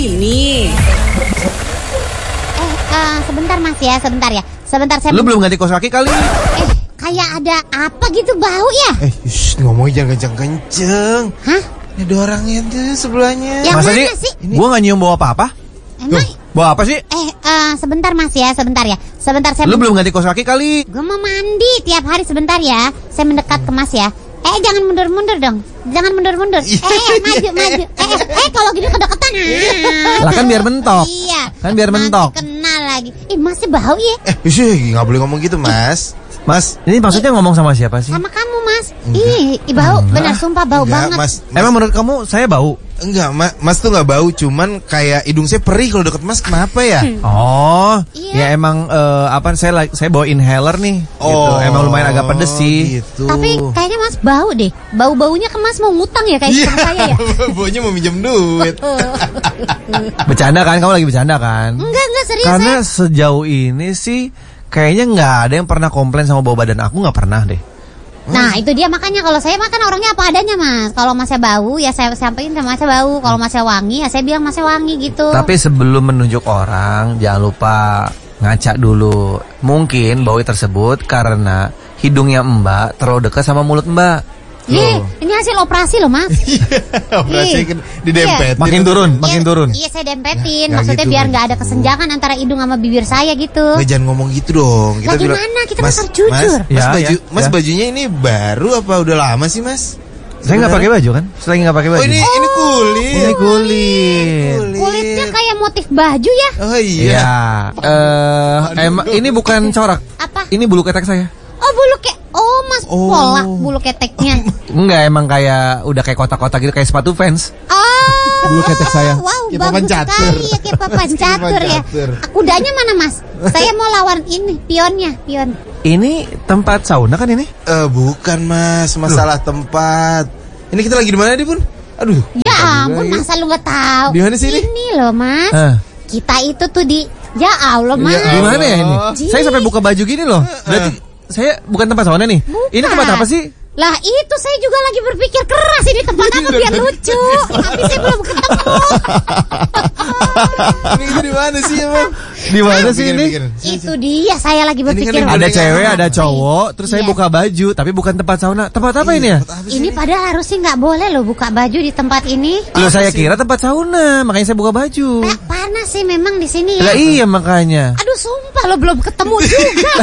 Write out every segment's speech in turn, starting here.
Ini. Sebentar mas ya, sebentar saya. Lu belum ganti kaos kaki kali? Kayak ada apa gitu bau ya? Ngomongnya jangan kenceng-kenceng. Hah? Ini ada orangnya tuh sebelahnya. Yang Masa mana sih? Gua gak nyium bau apa-apa. Emang? Bau apa sih? Sebentar mas ya, sebentar saya. Lu belum ganti kaos kaki kali? Gue mau mandi tiap hari, sebentar ya. Saya mendekat ke mas ya. Jangan mundur-mundur dong. Jangan mundur-mundur. Maju. Kalau gini kedeketan. Lah kan biar mentok. Iya. Kan biar mentok. Nanti kenal lagi. Masih bau ya? Gak boleh ngomong gitu, Mas. Mas, ini maksudnya ngomong sama siapa sih? Sama kamu mas. Bau. Benar, sumpah bau Enggak, banget. Mas. Emang menurut kamu saya bau? Enggak, Mas tuh gak bau. Cuman kayak hidung saya perih kalau deket Mas. Kenapa ya? Oh, Iya. ya emang saya bawa inhaler nih. Gitu. Emang lumayan agak pedes sih. Gitu. Tapi kayaknya mas bau deh. Bau-baunya ke mas mau ngutang ya kayak sama saya ya. Baunya mau minjem duit. Bercanda kan? Kamu lagi bercanda kan? Enggak serius. Karena sejauh ini sih kayaknya nggak ada yang pernah komplain sama bau badan aku, nggak pernah deh. Nah itu dia, makanya kalau saya makan orangnya apa adanya mas. Kalau masnya bau ya saya sampaikan sama masnya bau. Kalau masnya wangi ya saya bilang masnya wangi gitu. Tapi sebelum menunjuk orang, jangan lupa ngaca dulu. Mungkin bau tersebut karena hidungnya Mbak terlalu dekat sama mulut Mbak. Ini hasil operasi loh mas. Operasi didempetin. Makin turun. Iya saya dempetin. Nggak Maksudnya gitu, biar nggak nggak ada gitu. kesenjangan antara hidung sama bibir saya gitu. Jangan ngomong gitu dong. Lah gimana? Kita kan harus jujur. Mas, bajunya ini baru apa udah lama sih Mas? Saya nggak pakai baju kan? Saya nggak pakai baju. Ini kulit. Ini kulit. Kulitnya kayak motif baju ya? Oh iya. Emang ini bukan corak. Apa? Ini bulu ketek saya. Oh bulu mas polak bulu keteknya. Enggak, emang kayak udah kayak kotak-kotak gitu, kayak sepatu fans. Bulu ketek saya. Wow, Kayak bagus papan catur. sekali ya, kayak papan catur ya. Kudanya mana mas? Saya mau lawan ini, pion. Ini tempat sauna kan ini? Bukan Mas, masalah tempat. Ini kita lagi di mana nih Bun? Aduh. Ya ampun, masa lu nggak tahu? Di mana sih ini? Ini loh mas. Kita itu tuh di. Ya Allah mas. Di mana ya ini? Saya sampai buka baju gini loh. Berarti saya bukan tempat sauna nih. Bukan. Ini tempat apa sih? Lah itu saya juga lagi berpikir keras ini tempat apa biar lucu. Tapi saya belum ketemu. Ini kita di mana sih emang? Di mana sih ini? Itu dia saya lagi berpikir. kan Ada Boleh cewek, nggak? ada cowok, terus saya Iya. buka baju, tapi bukan tempat sauna. Tempat apa ini ya? Ini padahal harusnya nggak boleh loh buka baju di tempat ini. Loh, saya kira tempat sauna, makanya saya buka baju. Panas sih memang di sini ya. Lah iya makanya. Aduh sumpah lo belum ketemu juga.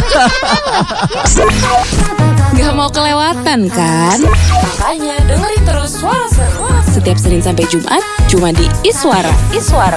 Gak mau kelewatan kan? Makanya dengerin terus Suara Seru. Setiap Senin sampai Jumat, cuma di Iswara.